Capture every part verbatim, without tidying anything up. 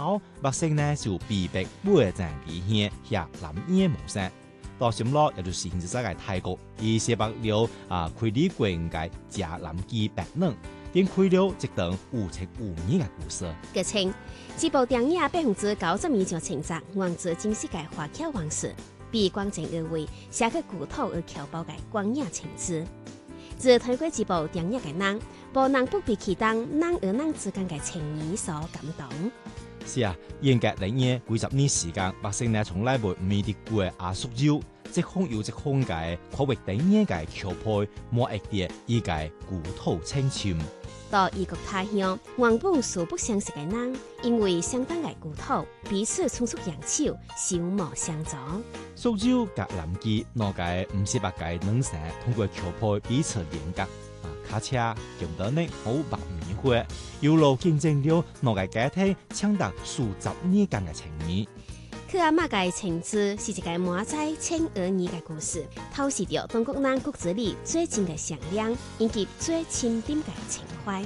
後，百姓呢就被迫買正皮靴下南煙模式。到心落，也就是現在嘅泰國，以西北了啊，開理國嘅加南基白嫩，點開了一段有情有義嘅故事。 據稱，這部電影百分之九十二就稱讚王子正式嘅華僑王室，比光正而為寫去古土而僑胞嘅光野情資。自睇過這部電影嘅人，無能不被其當人與人之間嘅情誼所感動。 是啊，嚴格嚟講，幾十年時間，百姓呢從來未未見過阿叔腰，即空有即空嘅跨越電影嘅橋配，莫一啲依個古土青春。 到異國他鄉，原本素不相識嘅人，因為相當嘅古土，彼此匆促揚手，小無相助。 蘇州甲南基兩個五十八個能城，通過橋配彼此連接。卡車見到呢好白米花，有路見證了兩個家庭長達數十年間嘅情誼。 佢阿媽嘅情資是一個滿載千兒女嘅故事，透視着中國人骨子裡最真嘅善良，以及最深沉嘅情懷。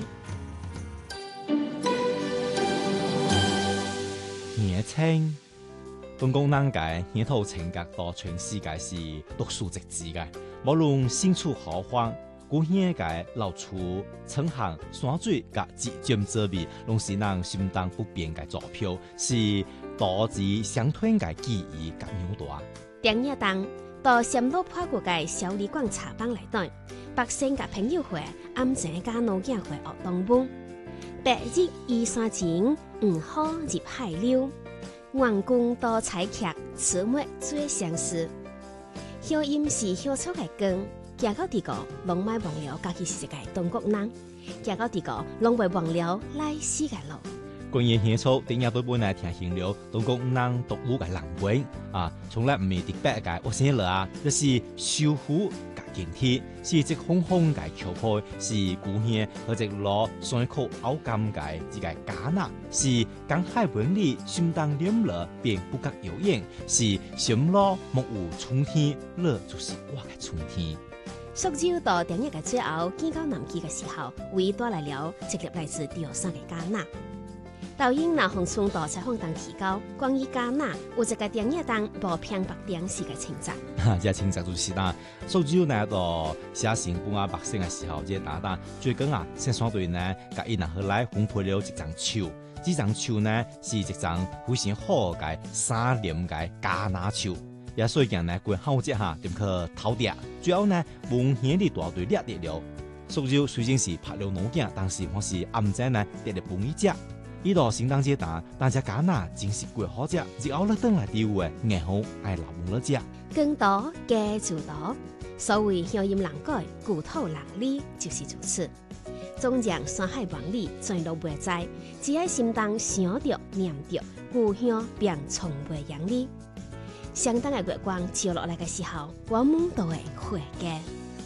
年青，中國人嘅呢套情格到全世界是獨樹一幟嘅，無論身處何方。古鄉嘅老厝、村巷、山水甲自然之美，攏是人心當不變嘅座標，是多子相傳嘅記憶甲紐帶。 電影中，到暹羅破過嘅小旅館茶坊內底，百姓甲朋友會暗前甲老囝會學當本。白日依山前，黃河入海流。王公多采劇，此末最相思。鄉音是鄉草嘅根。行到地個，攏莫忘了家己是一個中國人；行到地個，攏袂忘了來時嘅路。 關於鄉草，電影對本來聽行了中國人獨有嘅人文啊，從來唔係特別嘅我先了啊，就是修復甲建設，是即風風嘅橋配，是古鄉或者攞山口凹甘嘅一個假納，是江海文理相當黏熱並不覺有影，是心路木有春天，樂就是我嘅春天。 蘇州到電影嘅最後見到南基嘅時候，唯帶來了一粒來自潮汕嘅假納。導演劉洪聰到採訪當提到，關於假納有一個電影當無偏白電視嘅情節。 哈，這情節就是啦，蘇州呢到寫成本啊百姓嘅時候，這打打最近啊，先相對呢，甲伊拿回來烘焙了一張樹，這張樹呢是一張非常好嘅三連嘅假納樹。也所以講呢，佢好只下點去偷啲，最後呢，蒙顯啲大隊掠跌了。蘇州雖然是拍了老鏡，但是我是暗仔呢跌嚟半一隻。呢度聖誕節打，但只假嗱真是貴好只，只後咧登來啲嘅硬好愛流咗只。 更多嘅就多，所謂鄉音人改，古土人理，就是如此。縱然山海萬里，全都袂知，只喺心當想着念着，故鄉便從未揚哩。相當嘅月光照落嚟嘅時候，我夢到嘅回嘅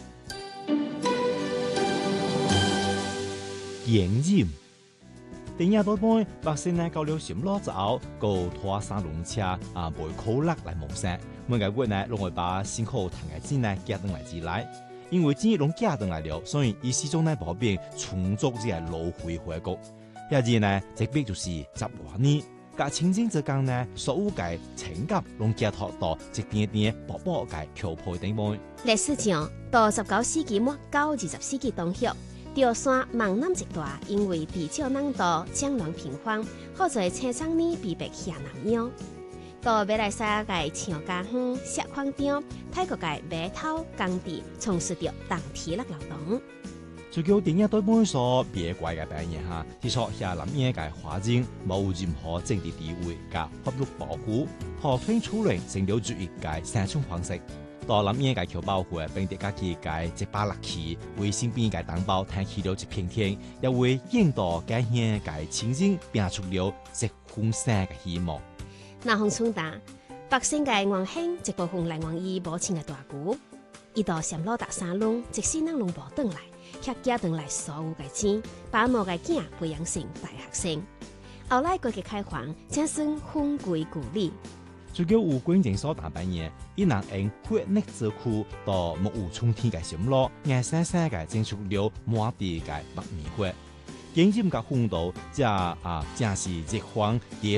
煙癮。電影多半百姓呢到了暹羅之後，個拖三輪車啊，背苦力來謀生。每個月呢，攏會把辛苦賺嘅錢呢寄登來之來，因為錢攏寄登來了，所以伊始終呢保變充足只係路回回國。一日呢，這邊就是十多年。甲清靜之間呢，所有嘅情感攏寄託到一點點薄薄嘅橋配頂端。 歷史上到十九世紀末到二十世紀中葉，潮汕萬南一帶因為地少人多，戰亂頻繁，好在青山呢被迫下南洋。到馬來西亞嘅長家鄉、石礦場、泰國嘅碼頭、工地，從事着當體力勞動。 最叫電影對本所別怪嘅病嘢嚇，至少下南野嘅華人冇任何政治地位嘅法律保護，和推出嚟成了主義嘅生存方式。到南野嘅僑胞會並啲家己嘅一把力氣，為身邊嘅同胞撐起了一片天，也為引導家鄉嘅親人拼出了一份新嘅希望。 那洪村打百姓嘅願興一部分來源於母親嘅大鼓，伊到暹羅大山窿，即使人攏無轉來。客家等來所有嘅錢，把某個囝培養成大學生。後來改革開放，正算分歸故里。 最叫有關鍵所大半嘢，伊能用血力之苦到木有春天嘅心路，硬生生嘅整出了滿地嘅白米花。經濟嘅風度，這啊正是一方野